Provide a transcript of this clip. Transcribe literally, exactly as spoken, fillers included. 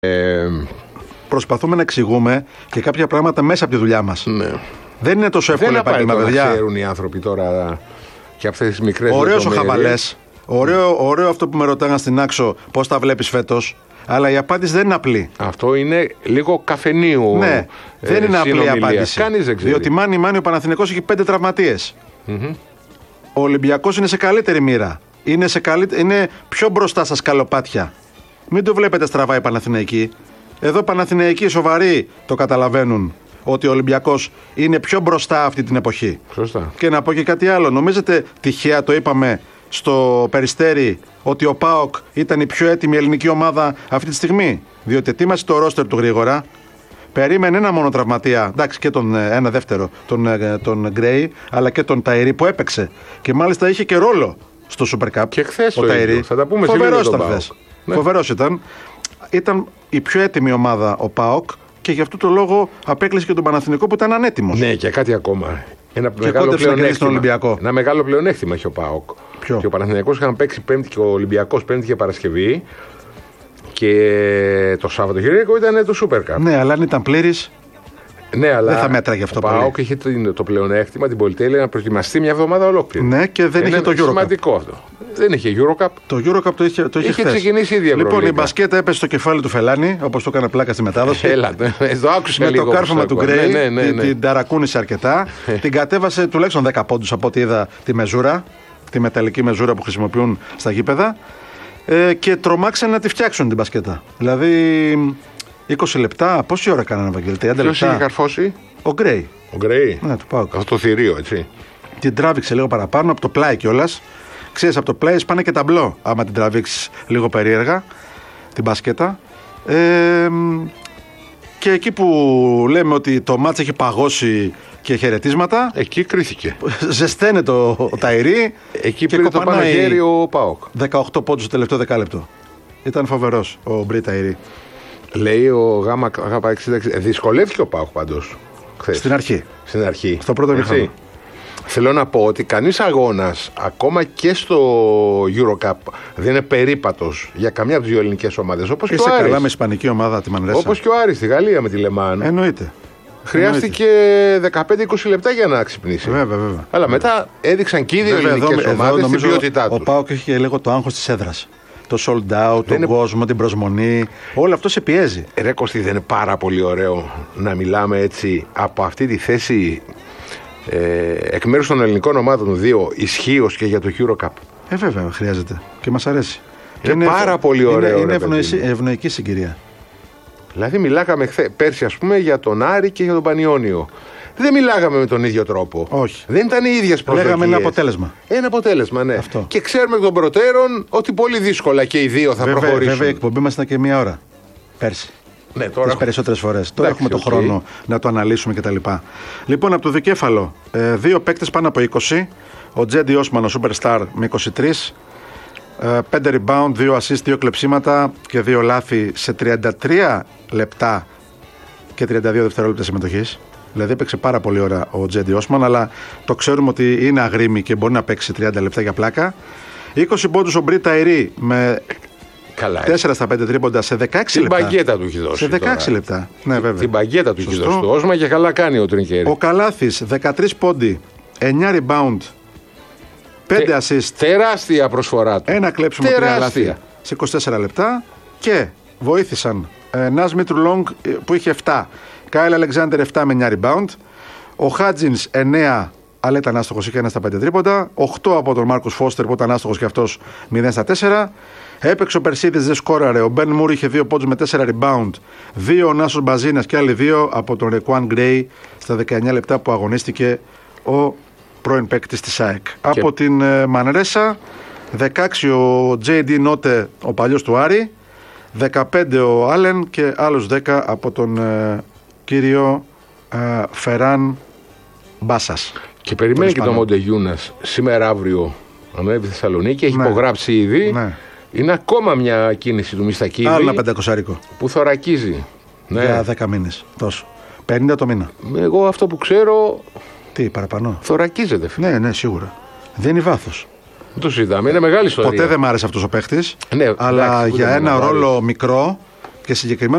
Ε... Προσπαθούμε να εξηγούμε και κάποια πράγματα μέσα από τη δουλειά μας. Ναι. Δεν είναι τόσο εύκολο επάγγελμα, παιδιά. Δεν ξέρουν οι άνθρωποι τώρα και αυτές τις μικρές. Ωραίος ο Χαβαλές. Ωραίο, ωραίο αυτό που με ρωτάγαν στην Άξο, πώς τα βλέπεις φέτος. Αλλά η απάντηση δεν είναι απλή. Αυτό είναι λίγο καφενείου. Ναι, ε, δεν είναι απλή απάντηση. Κανείς δεν ξέρει. Διότι μάνι μάνι ο Παναθηναϊκός έχει πέντε τραυματίες. Mm-hmm. Ο Ολυμπιακός είναι σε καλύτερη μοίρα. Είναι, σε καλύ... είναι πιο μπροστά στα σκαλοπάτια. Μην το βλέπετε στραβά οι Παναθηναϊκοί. Εδώ οι Παναθηναϊκοί σοβαροί το καταλαβαίνουν ότι ο Ολυμπιακός είναι πιο μπροστά αυτή την εποχή. Σωστά. Και να πω και κάτι άλλο. Νομίζετε τυχαία το είπαμε στο Περιστέρι ότι ο ΠΑΟΚ ήταν η πιο έτοιμη ελληνική ομάδα αυτή τη στιγμή? Διότι ετοίμασε το ρόστερ του γρήγορα. Περίμενε ένα μόνο τραυματία. Εντάξει, και τον ένα δεύτερο, τον, τον Γκρέι, αλλά και τον Ταϊρή που έπαιξε. Και μάλιστα είχε και ρόλο στο Super Cup. Και χθες ο το ίδιο. Θα τα πούμε σε λίγο. Φοβερός ήταν χθες. Ναι. Φοβερός ήταν. Ήταν η πιο έτοιμη ομάδα ο ΠΑΟΚ και γι' αυτό το λόγο απέκλεισε και τον Παναθηναϊκό που ήταν ανέτοιμος. Ναι, και κάτι ακόμα. Ένα και μεγάλο πλεονέκτημα. Ένα μεγάλο πλεονέκτημα έχει ο ΠΑΟΚ. Ποιο? Και ο Παναθηναϊκός είχαν παίξει Πέμπτη και ο Ολυμπιακός Πέμπτη και Παρασκευή. Και το Σαββατοκύριακο ήταν το Super Cup. Ναι, αλλά αν ήταν πλήρης. Ναι, αλλά δεν θα μέτραγε αυτό. Ο ΠΑΟΚ είχε το, το πλεονέκτημα, την πολυτέλεια να προετοιμαστεί μια εβδομάδα ολόκληρη. Ναι, και δεν είναι είχε το Eurocup. Σημαντικό αυτό. Δεν είχε Eurocup. Το Eurocup το είχε, το είχε, είχε ξεκινήσει ήδη. Λοιπόν, η μπασκέτα έπεσε στο κεφάλι του Φελάνη, όπως το έκανε πλάκα στη μετάδοση. Έλα, το άκουσα με λίγο. Το κάρφωμα του Γκρέι, ναι, ναι, ναι, ναι. την ταρακούνησε αρκετά. Την κατέβασε τουλάχιστον δέκα πόντους από ό,τι είδα τη μεζούρα, τη μεταλλική μεζούρα που χρησιμοποιούν στα γήπεδα. Ε, και τρομάξαν να τη φτιάξουν την μπασκέτα. Δηλαδή είκοσι λεπτά, πόση ώρα κάνανε, Βαγγέλη? τριάντα λεπτά. Ποιος είχε καρφώσει? Ο Γκρέι. Ο Γκρέι. Ναι, του ΠΑΟΚ. Αυτό το θηρίο, έτσι. Την τράβηξε λίγο παραπάνω, από το πλάι κιόλας. Ξέρεις, από το πλάι σπάνε και ταμπλό, άμα την τραβήξεις λίγο περίεργα, την μπασκέτα. Ε, και εκεί που λέμε ότι το μάτς έχει παγώσει και χαιρετίσματα, εκεί κρίθηκε. Ζεσταίνεται το Ταϊρή. Εκεί πήρε το πάνω χέρι ο ΠΑΟΚ. δεκαοκτώ πόντους στο τελευταίο δεκάλεπτο. Ήταν φοβερός ο Μπρι Ταϊρή. Λέει ο Γάμα εξήντα έξι. Δυσκολεύτηκε ο ΠΑΟΚ πάντως. Στην αρχή. Στην αρχή. Στο πρώτο μήχρονο. Θέλω να πω ότι κανείς αγώνας, ακόμα και στο Eurocup, δεν είναι περίπατος για καμιά από τις δύο ελληνικές ομάδες. Όπως Είσαι και ο Άρης. καλά με ισπανική ομάδα τη Μανρέσα. Όπως και ο Άρης στη Γαλλία με τη Λεμάν. Εννοείται. Χρειάστηκε δεκαπέντε είκοσι λεπτά για να ξυπνήσει. Βέβαια, βέβαια. Αλλά μετά έδειξαν και οι δύο ελληνικές ομάδες την ποιότητά τους. Ο ΠΑΟΚ έχει και λίγο το άγχος της έδρας. Το sold out, τον είναι... κόσμο, την προσμονή. Όλο αυτό σε πιέζει. Ρε Κωστή, δεν είναι πάρα πολύ ωραίο να μιλάμε έτσι από αυτή τη θέση ε, εκ μέρους των ελληνικών ομάδων δύο ισχύως και για το Eurocup? Ε, βέβαια, χρειάζεται. Και μας αρέσει. Είναι, είναι πάρα πολύ ωραίο. Είναι, είναι ευνοϊκή συγκυρία. Δηλαδή, μιλάγαμε χθε, πέρσι, ας πούμε, για τον Άρη και για τον Πανιόνιο. Δεν μιλάγαμε με τον ίδιο τρόπο. Όχι. Δεν ήταν οι ίδιες προσδοκίες. Λέγαμε ένα αποτέλεσμα. Ένα αποτέλεσμα, ναι. Αυτό. Και ξέρουμε εκ των προτέρων ότι πολύ δύσκολα και οι δύο θα βέβαια, προχωρήσουν. Βέβαια, η εκπομπή μας ήταν και μία ώρα. Πέρσι. Ναι, τώρα... Τις περισσότερες φορές. Τώρα Εντάξει, έχουμε okay. το χρόνο να το αναλύσουμε κτλ. Λοιπόν, από το δικέφαλο, ε, δύο παίκτες πάνω από είκοσι. Ο Τζέντι Όσμαν, ο Superstar, με είκοσι τρία. πέντε rebound, δύο assist, δύο κλεψίματα και δύο λάθη σε τριάντα τρία λεπτά και τριάντα δύο δευτερόλεπτα συμμετοχής. Δηλαδή έπαιξε πάρα πολύ ώρα ο Τζέντι Όσμαν, αλλά το ξέρουμε ότι είναι αγρίμη και μπορεί να παίξει τριάντα λεπτά για πλάκα. είκοσι πόντους ο Μπρι Ταϊρή με καλά, τέσσερα στα πέντε τρίποντα σε δεκαέξι την λεπτά. Την παγκέτα του έχει δώσει. Σε δεκαέξι τώρα. λεπτά. Ναι, βέβαια. Την παγκέτα του έχει δώσει το Όσμαν και καλά κάνει ο Τρινκέρι. Ο Καλάθης δεκατρία πόντι, εννιά rebound, πέντε Τε, assist. Τεράστια προσφορά του. Ένα κλέψιμο, τρία λάθη σε είκοσι τέσσερα λεπτά και βοήθησαν ε, Νας Μίτρου που είχε επτά, Κάιλ Αλεξάνδερ επτά με εννιά rebound, ο Χάτζινς εννιά, αλλά ήταν άστοχος, είχε ένα στα πέντε τρίποντα, οκτώ από τον Μάρκους Φώστερ που ήταν άστοχος και αυτός μηδέν στα τέσσερα. Έπαιξε ο Περσίδης, δεν σκόραρε. Ο Μπεν Μουρ είχε δύο πόντους με τέσσερα rebound, δύο ο Νάσος Μπαζίνας και άλλοι δύο από τον Ρεκουάν Γκρέι στα δεκαεννιά λεπτά που αγωνίστηκε ο πρώην παίκτης της ΑΕΚ. Και... Από την ε, Μανρέσα, δεκαέξι ο τζέι ντι Νότε, ο παλιός του Άρη, δεκαπέντε ο Άλεν και άλλους δέκα από τον ε, κύριο ε, Φεράν Μπάσας. Και περιμένει και το Μοντεγιούνας σήμερα αύριο ανέβει στη Θεσσαλονίκη, έχει ναι. υπογράψει ήδη. Ναι. Είναι ακόμα μια κίνηση του Μιστακίδη. Άλλο ένα πεντακοσάρικο. Που θωρακίζει. Ναι. Για δέκα μήνες. Τόσο. πενήντα το μήνα. Εγώ αυτό που ξέρω. Τι παραπάνω. Θωρακίζεται. Φίλε. Ναι, ναι, σίγουρα. Δεν είναι βάθος. Δεν το συζητάμε. Είναι μεγάλη ιστορία. Ποτέ δεν μ' άρεσε αυτός ο παίχτης. Ναι, αλλά εντάξει, για ένα ρόλο μικρό και συγκεκριμένο.